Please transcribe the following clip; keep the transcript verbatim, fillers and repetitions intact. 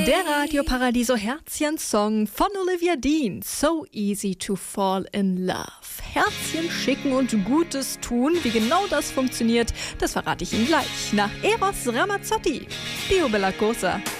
Der Radio Paradiso Herzchen-Song von Olivia Dean. So easy to fall in love. Herzchen schicken und Gutes tun. Wie genau das funktioniert, das verrate ich Ihnen gleich. Nach Eros Ramazzotti. Dio Bella Cosa.